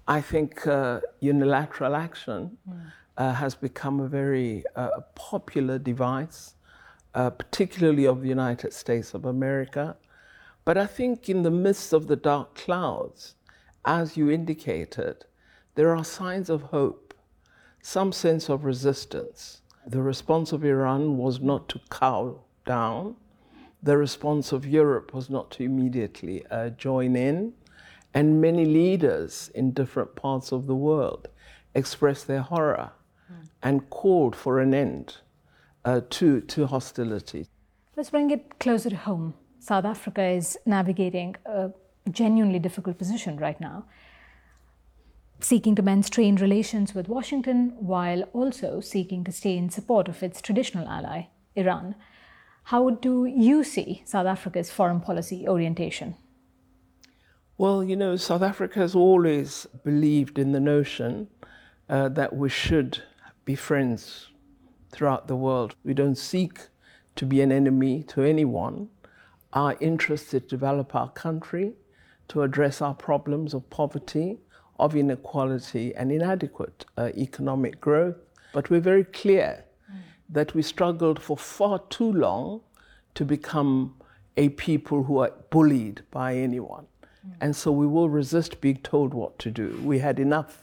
I think unilateral action has become a very popular device, particularly of the United States of America. But I think in the midst of the dark clouds, as you indicated, there are signs of hope, some sense of resistance. The response of Iran was not to cow down. The response of Europe was not to immediately join in. And many leaders in different parts of the world expressed their horror and called for an end to hostility. Let's bring it closer to home. South Africa is navigating a genuinely difficult position right now, seeking to mend strained relations with Washington while also seeking to stay in support of its traditional ally, Iran. How do you see South Africa's foreign policy orientation? Well, you know, South Africa has always believed in the notion that we should be friends throughout the world. We don't seek to be an enemy to anyone. Our interest is to develop our country, to address our problems of poverty, of inequality and inadequate economic growth. But we're very clear that we struggled for far too long to become a people who are bullied by anyone. And so we will resist being told what to do. We had enough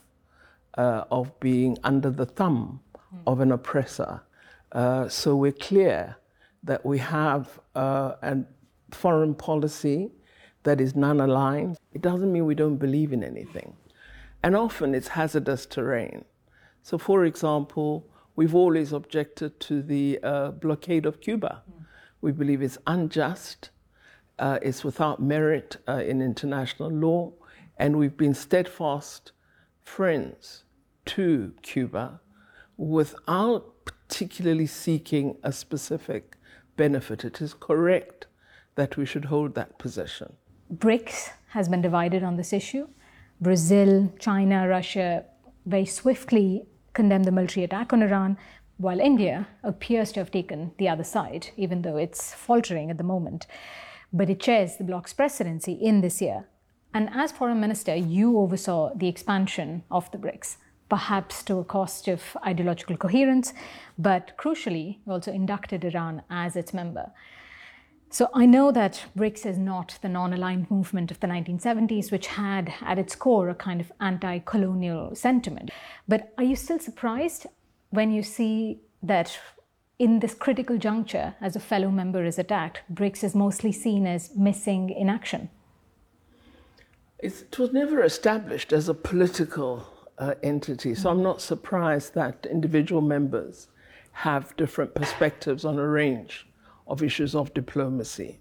of being under the thumb of an oppressor. So we're clear that we have a foreign policy that is non-aligned. It doesn't mean we don't believe in anything. And often it's hazardous terrain. So for example, we've always objected to the blockade of Cuba. We believe it's unjust, it's without merit in international law, and we've been steadfast friends to Cuba without particularly seeking a specific benefit. It is correct that we should hold that position. BRICS has been divided on this issue. Brazil, China, Russia very swiftly condemned the military attack on Iran, while India appears to have taken the other side, even though it's faltering at the moment. But it chairs the bloc's presidency in this year. And as foreign minister, you oversaw the expansion of the BRICS, perhaps to a cost of ideological coherence, but crucially, you also inducted Iran as its member. So I know that BRICS is not the non-aligned movement of the 1970s, which had at its core a kind of anti-colonial sentiment. But are you still surprised when you see that in this critical juncture, as a fellow member is attacked, BRICS is mostly seen as missing in action? It was never established as a political entity, so I'm not surprised that individual members have different perspectives on a range of issues of diplomacy.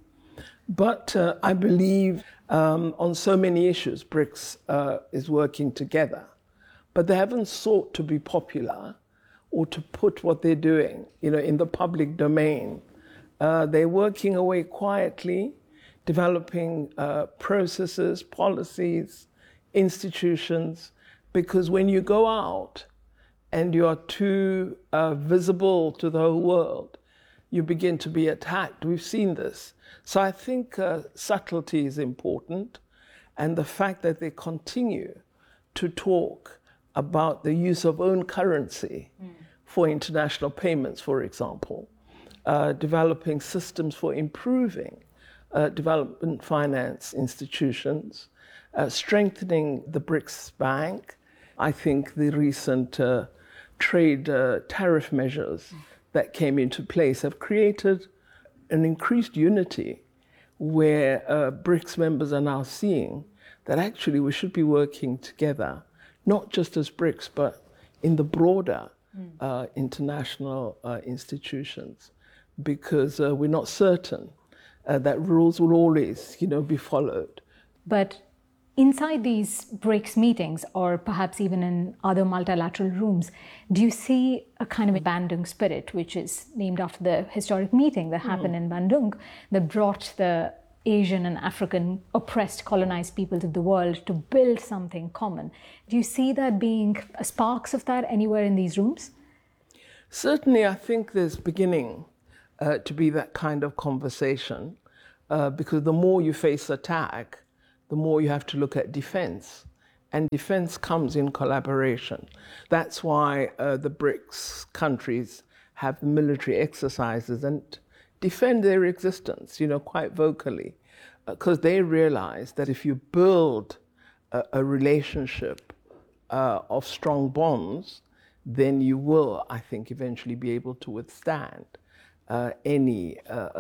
But I believe on so many issues, BRICS is working together. But they haven't sought to be popular or to put what they're doing, in the public domain. They're working away quietly, developing processes, policies, institutions, because when you go out and you are too visible to the whole world, you begin to be attacked. We've seen this. So I think subtlety is important, and the fact that they continue to talk about the use of own currency for international payments, for example, developing systems for improving development finance institutions, strengthening the BRICS Bank. I think the recent trade tariff measures that came into place have created an increased unity where BRICS members are now seeing that actually we should be working together, not just as BRICS, but in the broader international institutions, because we're not certain that rules will always, be followed. But inside these BRICS meetings, or perhaps even in other multilateral rooms, do you see a kind of Bandung spirit, which is named after the historic meeting that happened in Bandung, that brought the Asian and African oppressed, colonized peoples of the world to build something common? Do you see that being sparks of that anywhere in these rooms? Certainly, I think there's beginning to be that kind of conversation, because the more you face attack, the more you have to look at defense. And defense comes in collaboration. That's why the BRICS countries have military exercises and defend their existence, quite vocally, because they realize that if you build a relationship of strong bonds, then you will, I think, eventually be able to withstand any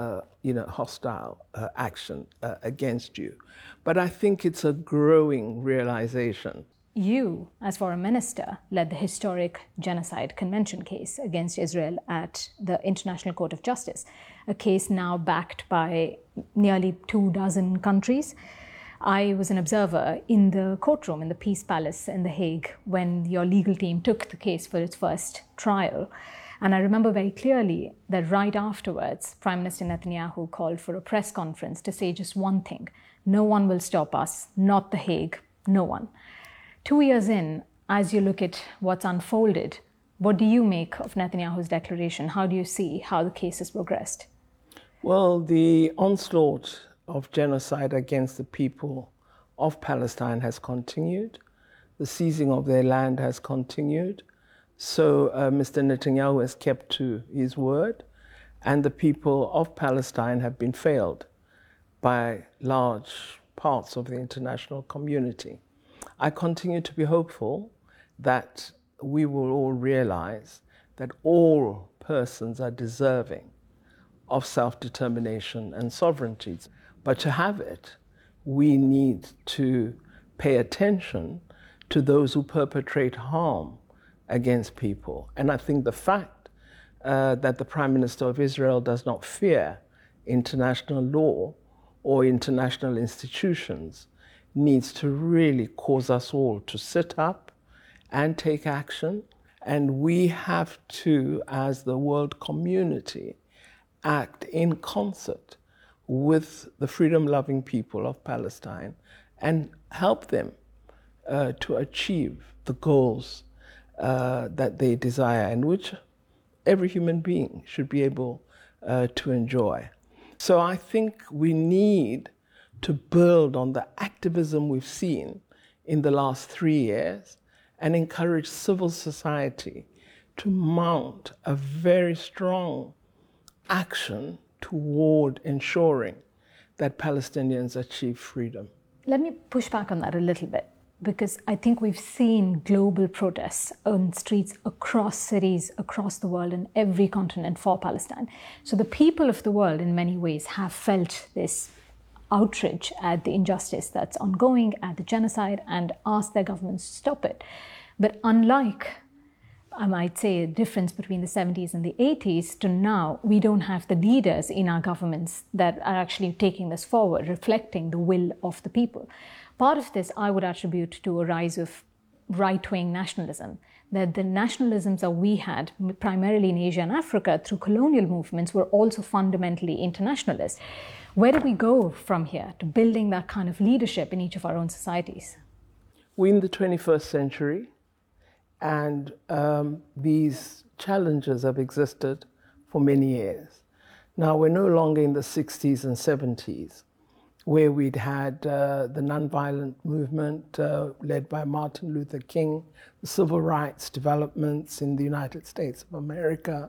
hostile action against you. But I think it's a growing realization. You, as foreign minister, led the historic Genocide Convention case against Israel at the International Court of Justice, a case now backed by nearly 24 countries. I was an observer in the courtroom in the Peace Palace in The Hague when your legal team took the case for its first trial. And I remember very clearly that right afterwards, Prime Minister Netanyahu called for a press conference to say just one thing: no one will stop us, not The Hague, no one. 2 years in, as you look at what's unfolded, what do you make of Netanyahu's declaration? How do you see how the case has progressed? Well, the onslaught of genocide against the people of Palestine has continued. The seizing of their land has continued. So Mr. Netanyahu has kept to his word, and the people of Palestine have been failed by large parts of the international community. I continue to be hopeful that we will all realize that all persons are deserving of self-determination and sovereignty. But to have it, we need to pay attention to those who perpetrate harm against people. And I think the fact that the Prime Minister of Israel does not fear international law or international institutions needs to really cause us all to sit up and take action. And we have to, as the world community, act in concert with the freedom-loving people of Palestine and help them to achieve the goals that they desire and which every human being should be able to enjoy. So I think we need to build on the activism we've seen in the last 3 years and encourage civil society to mount a very strong action toward ensuring that Palestinians achieve freedom. Let me push back on that a little bit, because I think we've seen global protests on streets across cities, across the world, in every continent for Palestine. So the people of the world, in many ways, have felt this outrage at the injustice that's ongoing, at the genocide, and asked their governments to stop it. But unlike, I might say, a difference between the 70s and the 80s to now, we don't have the leaders in our governments that are actually taking this forward, reflecting the will of the people. Part of this I would attribute to a rise of right-wing nationalism, that the nationalisms that we had, primarily in Asia and Africa, through colonial movements, were also fundamentally internationalist. Where do we go from here to building that kind of leadership in each of our own societies? We're in the 21st century, and these challenges have existed for many years. Now, we're no longer in the 60s and 70s, where we'd had the nonviolent movement led by Martin Luther King, the civil rights developments in the United States of America,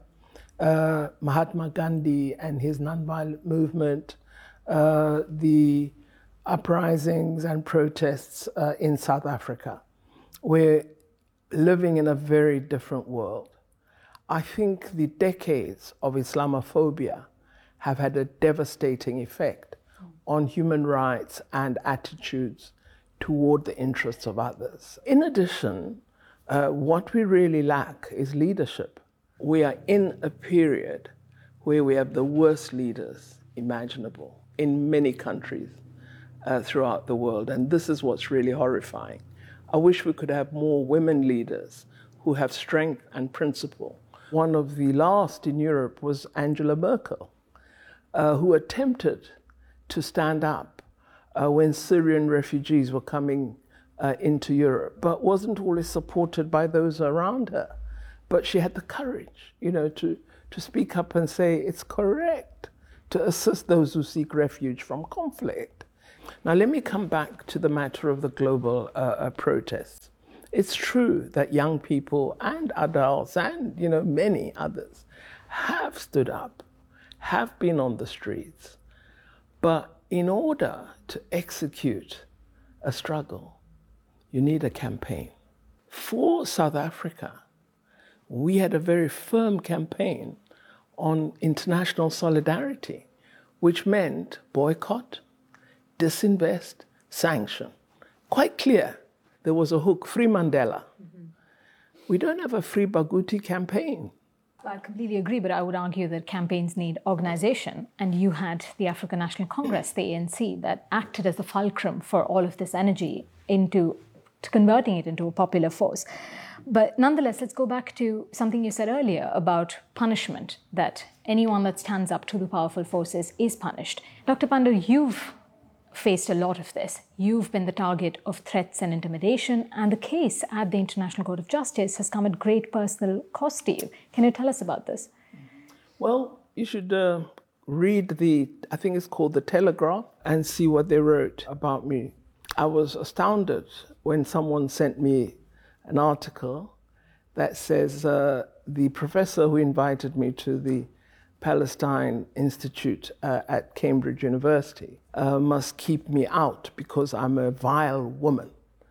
Mahatma Gandhi and his nonviolent movement, the uprisings and protests in South Africa. We're living in a very different world. I think the decades of Islamophobia have had a devastating effect on human rights and attitudes toward the interests of others. In addition, what we really lack is leadership. We are in a period where we have the worst leaders imaginable in many countries throughout the world, and this is what's really horrifying. I wish we could have more women leaders who have strength and principle. One of the last in Europe was Angela Merkel, who attempted to stand up when Syrian refugees were coming into Europe, but wasn't always supported by those around her. But she had the courage, to speak up and say it's correct to assist those who seek refuge from conflict. Now, let me come back to the matter of the global protests. It's true that young people and adults and, many others have stood up, have been on the streets. But in order to execute a struggle, you need a campaign. For South Africa, we had a very firm campaign on international solidarity, which meant boycott, disinvest, sanction. Quite clear. There was a hook, Free Mandela. Mm-hmm. We don't have a Free Baguti campaign. I completely agree, but I would argue that campaigns need organization. And you had the African National Congress, the ANC, that acted as the fulcrum for all of this energy to converting it into a popular force. But nonetheless, let's go back to something you said earlier about punishment, that anyone that stands up to the powerful forces is punished. Dr. Pandor, you've faced a lot of this. You've been the target of threats and intimidation, and the case at the International Court of Justice has come at great personal cost to you. Can you tell us about this? Well, you should read I think it's called The Telegraph, and see what they wrote about me. I was astounded when someone sent me an article that says the professor who invited me to the Palestine Institute at Cambridge University must keep me out because I'm a vile woman.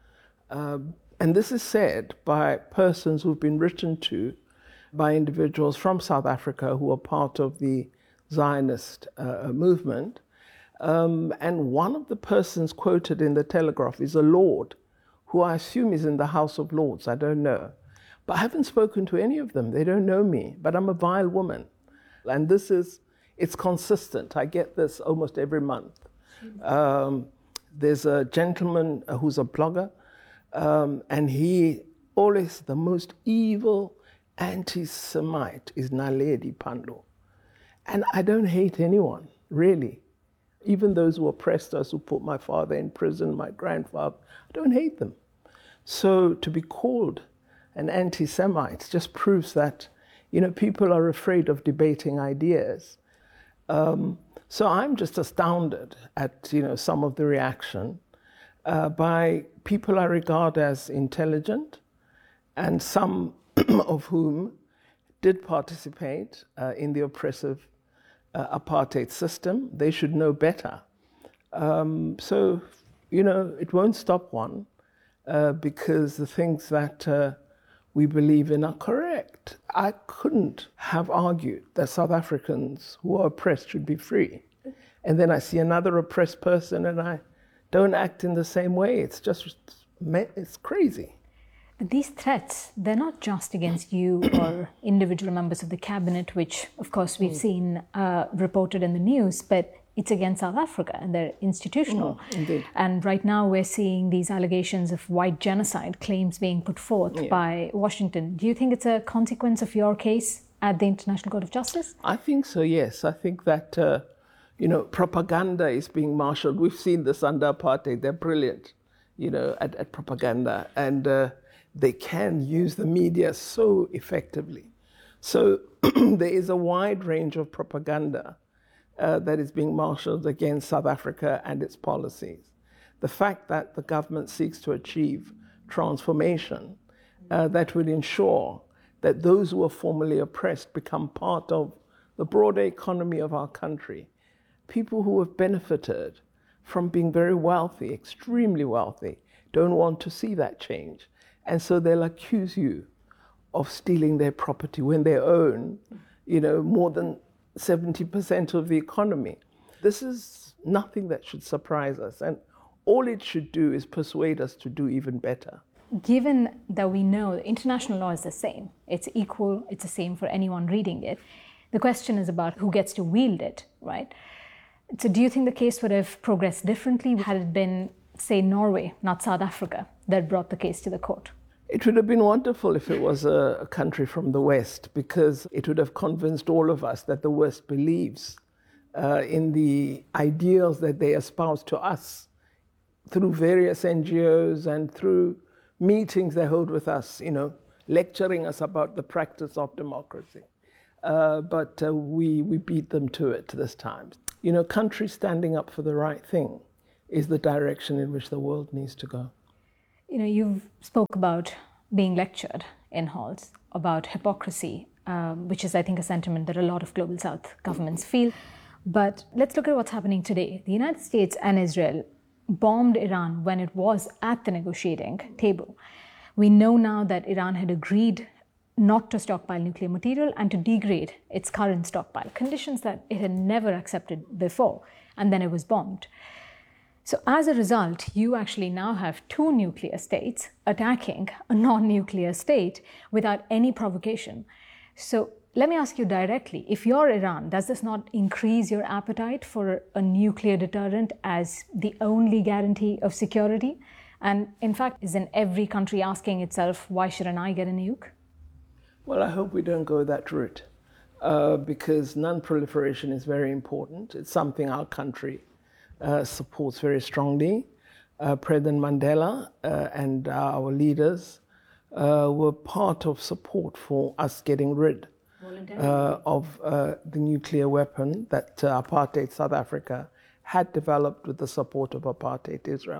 And this is said by persons who've been written to by individuals from South Africa who are part of the Zionist movement. And one of the persons quoted in the Telegraph is a lord, who I assume is in the House of Lords. I don't know. But I haven't spoken to any of them. They don't know me, but I'm a vile woman. And it's consistent. I get this almost every month. There's a gentleman who's a blogger, and he always, the most evil anti-Semite is Naledi Pandor. And I don't hate anyone, really. Even those who oppressed us, who put my father in prison, my grandfather, I don't hate them. So to be called an anti-Semite just proves that people are afraid of debating ideas. So I'm just astounded at, some of the reaction by people I regard as intelligent, and some of whom did participate in the oppressive apartheid system. They should know better. So, it won't stop one because the things that we believe in are correct. I couldn't have argued that South Africans who are oppressed should be free. And then I see another oppressed person and I don't act in the same way. It's crazy. But these threats, they're not just against you or individual members of the cabinet, which of course we've seen reported in the news, but it's against South Africa and they're institutional. Indeed. And right now we're seeing these allegations of white genocide claims being put forth by Washington. Do you think it's a consequence of your case at the International Court of Justice? I think so, yes. I think that, propaganda is being marshaled. We've seen this under apartheid. They're brilliant, at propaganda. And they can use the media so effectively. So there is a wide range of propaganda that is being marshaled against South Africa and its policies. The fact that the government seeks to achieve transformation that would ensure that those who are formerly oppressed become part of the broader economy of our country. People who have benefited from being very wealthy, extremely wealthy, don't want to see that change. And so they'll accuse you of stealing their property when they own, more than 70% of the economy. This is nothing that should surprise us. And all it should do is persuade us to do even better. Given that we know international law is the same, it's equal, it's the same for anyone reading it, the question is about who gets to wield it, right? So do you think the case would have progressed differently had it been, say, Norway, not South Africa, that brought the case to the court? It would have been wonderful if it was a country from the West, because it would have convinced all of us that the West believes in the ideals that they espouse to us through various NGOs and through meetings they hold with us, lecturing us about the practice of democracy. But we beat them to it this time. Countries standing up for the right thing is the direction in which the world needs to go. You know, you've spoke about being lectured in halls about hypocrisy, which is, I think, a sentiment that a lot of Global South governments feel. But let's look at what's happening today. The United States and Israel bombed Iran when it was at the negotiating table. We know now that Iran had agreed not to stockpile nuclear material and to degrade its current stockpile, conditions that it had never accepted before, and then it was bombed. So as a result, you actually now have two nuclear states attacking a non-nuclear state without any provocation. So let me ask you directly, if you're Iran, does this not increase your appetite for a nuclear deterrent as the only guarantee of security? And in fact, isn't every country asking itself, why shouldn't I get a nuke? Well, I hope we don't go that route because non-proliferation is very important. It's something our country supports very strongly. President Mandela and our leaders were part of support for us getting rid of the nuclear weapon that apartheid South Africa had developed with the support of apartheid Israel.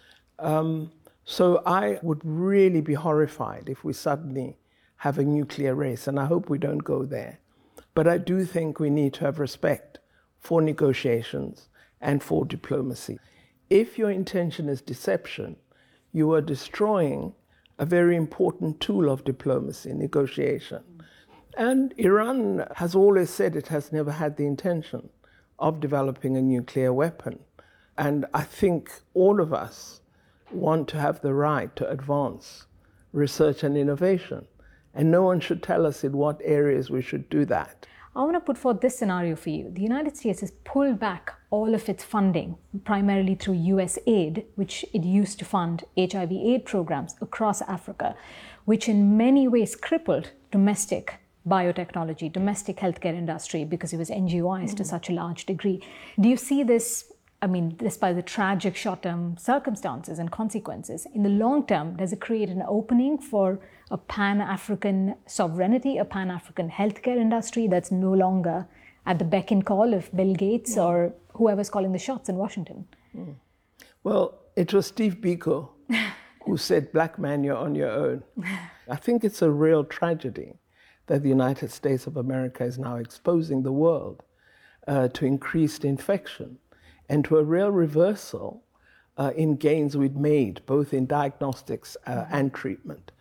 So I would really be horrified if we suddenly have a nuclear race, and I hope we don't go there. But I do think we need to have respect for negotiations and for diplomacy. If your intention is deception, you are destroying a very important tool of diplomacy, negotiation. And Iran has always said it has never had the intention of developing a nuclear weapon. And I think all of us want to have the right to advance research and innovation. And no one should tell us in what areas we should do that. I want to put forth this scenario for you. The United States has pulled back all of its funding, primarily through US aid, which it used to fund HIV aid programs across Africa, which in many ways crippled domestic biotechnology, domestic healthcare industry, because it was NGOized to such a large degree. Do you see this, despite the tragic short-term circumstances and consequences, in the long term, does it create an opening for a Pan-African sovereignty, a Pan-African healthcare industry that's no longer at the beck and call of Bill Gates or whoever's calling the shots in Washington? Well, it was Steve Biko who said, "Black man, you're on your own." I think it's a real tragedy that the United States of America is now exposing the world to increased infection and to a real reversal in gains we'd made, both in diagnostics and treatment.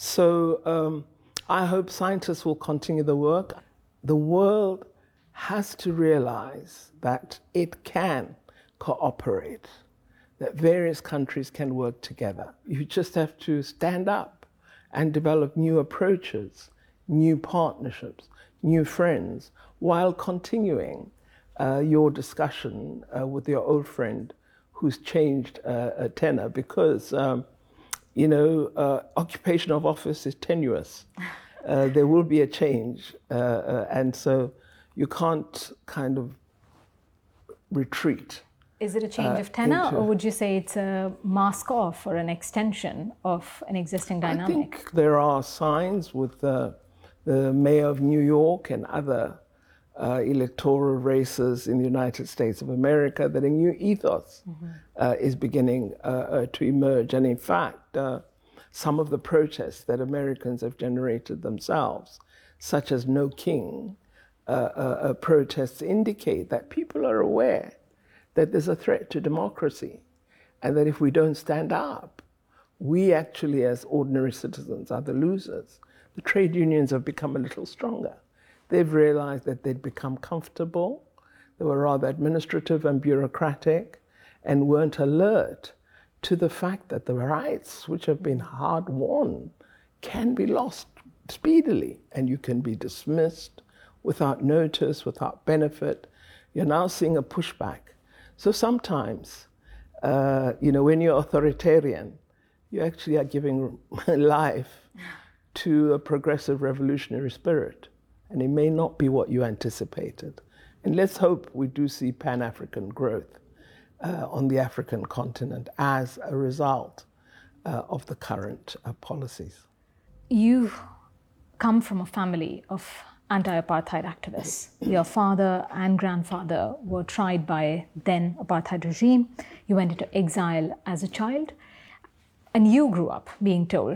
So I hope scientists will continue the work. The world has to realize that it can cooperate, that various countries can work together. You just have to stand up and develop new approaches, new partnerships, new friends, while continuing your discussion with your old friend who's changed a tenor, because occupation of office is tenuous. There will be a change, and so you can't kind of retreat. Is it a change of tenor, or would you say it's a mask off or an extension of an existing dynamic? I think there are signs with the mayor of New York and other electoral races in the United States of America that a new ethos is beginning to emerge. And in fact, some of the protests that Americans have generated themselves, such as No King protests, indicate that people are aware that there's a threat to democracy, and that if we don't stand up, we actually as ordinary citizens are the losers. The trade unions have become a little stronger. They've realized that they'd become comfortable, they were rather administrative and bureaucratic, and weren't alert to the fact that the rights which have been hard won can be lost speedily, and you can be dismissed without notice, without benefit. You're now seeing a pushback. So sometimes, when you're authoritarian, you actually are giving life to a progressive revolutionary spirit, and it may not be what you anticipated. And let's hope we do see Pan-African growth on the African continent as a result of the current policies. You come from a family of anti-apartheid activists. Your father and grandfather were tried by then apartheid regime. You went into exile as a child. And you grew up being told